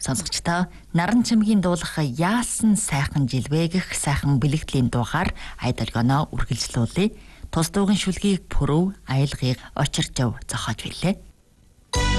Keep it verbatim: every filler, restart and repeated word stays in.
Сонсогчдоо Наран чимгийн дуулах яасан сайхан жилвэ гэх сайхан бэлэгдлийн дуугаар айдалгоноо үргэлжлүүлээ. Тус дуугийн шүлгийг Пүрэв аялгыг очиржав зохиож билээ.